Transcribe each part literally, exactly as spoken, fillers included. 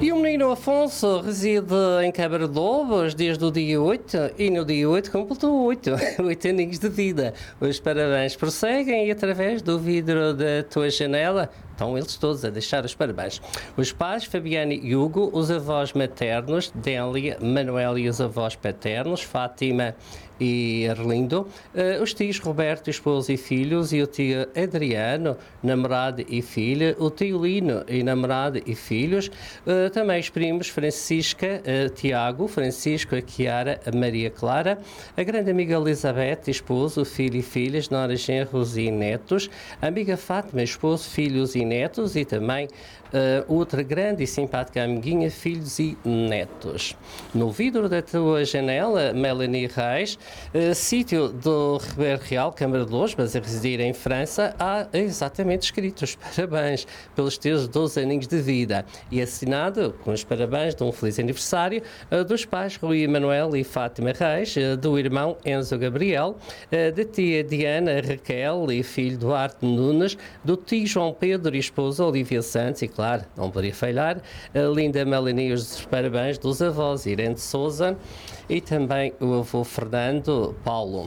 E o menino Afonso reside em Câmara de Lobos desde o dia oito e no dia oito completou oito, oito aninhos de vida. Os parabéns prosseguem e através do vidro da tua janela estão eles todos a deixar os parabéns. Os pais, Fabiano e Hugo, os avós maternos, Délia, Manuel e os avós paternos, Fátima e Arlindo, uh, os tios Roberto, esposo e filhos, e o tio Adriano, namorado e filha, o tio Lino e namorado e filhos, uh, também os primos Francisca, uh, Tiago, Francisco, a Chiara, a Maria Clara, a grande amiga Elizabeth, esposo, filho e filhas, noras, genros e netos, a amiga Fátima, esposo, filhos e netos, e também uh, outra grande e simpática amiguinha, filhos e netos. No vidro da tua janela, Melanie Reis, uh, sítio do Ribeiro Real, Câmara de Lobos, mas a residir em França, há exatamente escritos parabéns pelos teus doze aninhos de vida, e assinado com os parabéns de um feliz aniversário uh, dos pais Rui Manuel e Fátima Reis, uh, do irmão Enzo Gabriel, uh, da tia Diana Raquel e filho Duarte Nunes, do tio João Pedro e esposa Olivia Santos, e claro, não poderia falhar, a linda Melanie, os parabéns dos avós Irene de Souza e também o avô Fernando Paulo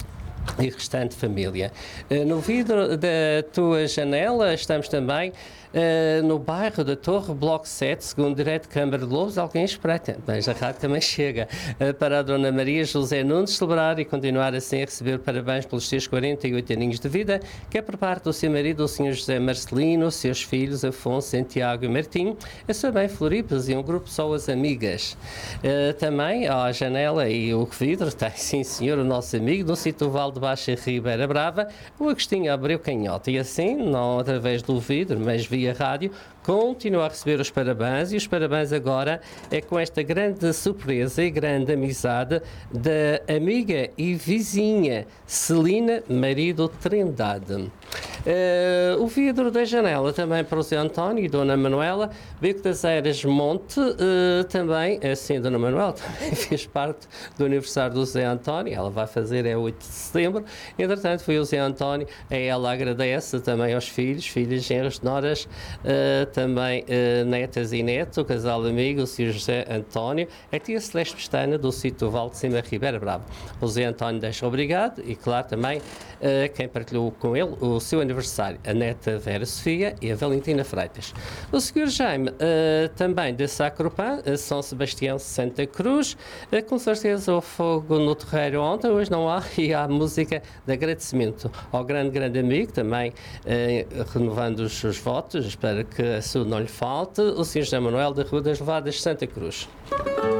e restante família. No vidro da tua janela estamos também Uh, no bairro da Torre, Bloco sete, segundo direito, Câmara de Lobos. Alguém espreita, mas a rádio também chega uh, para a Dona Maria José Nunes celebrar e continuar assim a receber parabéns pelos seus quarenta e oito aninhos de vida, que é por parte do seu marido, o senhor José Marcelino, seus filhos Afonso, Santiago e Martim, a sua mãe Floripes e um grupo só as amigas. Uh, também à janela e o vidro tem, sim senhor, o nosso amigo do sítio Val de Baixa Ribeira Brava, o Agostinho Abreu Canhota, e assim, não através do vidro, mas via a rádio, continua a receber os parabéns, e os parabéns agora é com esta grande surpresa e grande amizade da amiga e vizinha Celina Marido Trindade. Uh, o vidro da janela também para o Zé António e Dona Manuela, Beco das Eiras Monte, uh, também, assim, Dona Manuela também fez parte do aniversário do Zé António, ela vai fazer é oito de setembro, entretanto foi o Zé António, a ela agradece também aos filhos, filhas, genros, noras, uh, também uh, netas e netos, o casal amigo, o senhor José António, a tia Celeste Pestana do sítio Val de Cima Ribeira Brava. O Zé António deixa obrigado e, claro, também uh, quem partilhou com ele o seu aniversário, a neta Vera Sofia e a Valentina Freitas. O senhor Jaime, uh, também de Sacropan, uh, São Sebastião, Santa Cruz, uh, com certeza o fogo no terreiro ontem, hoje não há, e há música de agradecimento ao grande, grande amigo, também uh, renovando os seus votos, espero que a saúde não lhe falte, o senhor José Manuel da Rua das Levadas, Santa Cruz.